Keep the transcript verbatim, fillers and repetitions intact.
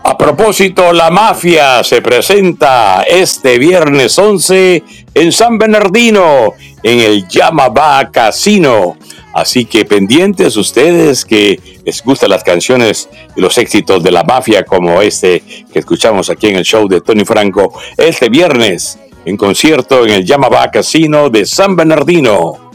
A propósito, la mafia se presenta este viernes once en San Bernardino, en el Yamabá Casino. Así que pendientes ustedes que les gustan las canciones y los éxitos de la mafia como este que escuchamos aquí en el show de Tony Franco este viernes en concierto en el Yamabá Casino de San Bernardino.